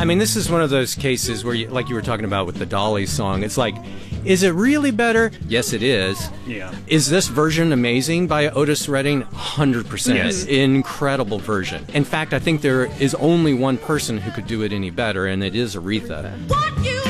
I mean, this is one of those cases where, like you were talking about with the Dolly song, it's like, is it really better? Yes, it is. Yeah. Is this version amazing by Otis Redding? 100%. Yes. Incredible version. In fact, I think there is only one person who could do it any better, and it is Aretha. What you